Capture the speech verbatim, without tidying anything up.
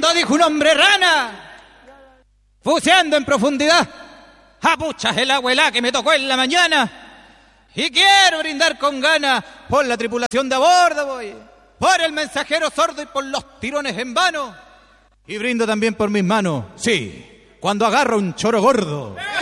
cuando dijo un hombre rana, buceando en profundidad, a puchas el agua que me tocó en la mañana, y quiero brindar con ganas por la tripulación de a bordo, voy, por el mensajero sordo y por los tirones en vano, y brindo también por mis manos, sí, cuando agarro un choro gordo.